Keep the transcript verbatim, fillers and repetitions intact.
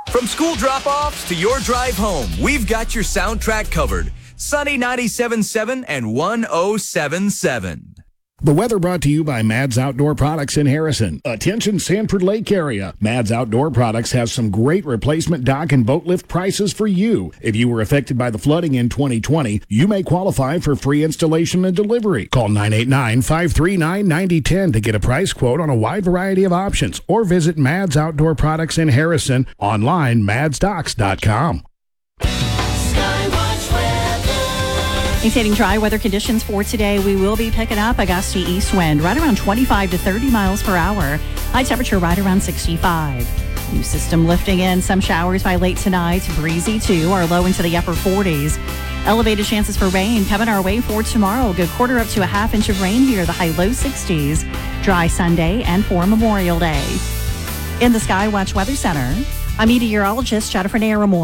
From school drop-offs to your drive home, we've got your soundtrack covered. Sunny ninety-seven point seven and one oh seven point seven. The weather brought to you by Mads Outdoor Products in Harrison. Attention Sanford Lake area. Mads Outdoor Products has some great replacement dock and boat lift prices for you. If you were affected by the flooding in twenty twenty, you may qualify for free installation and delivery. Call nine eight nine, five three nine, nine oh one oh to get a price quote on a wide variety of options, or visit Mads Outdoor Products in Harrison online, mads docks dot com. Maintaining dry weather conditions for today. We will be picking up a gusty east wind right around twenty-five to thirty miles per hour. High temperature right around sixty-five. New system lifting in. Some showers by late tonight. Breezy too. Our low into the upper forties. Elevated chances for rain coming our way for tomorrow. Good quarter up to a half inch of rain here. The high low sixties. Dry Sunday and for Memorial Day. In the Skywatch Weather Center, I'm meteorologist Jennifer Naramore.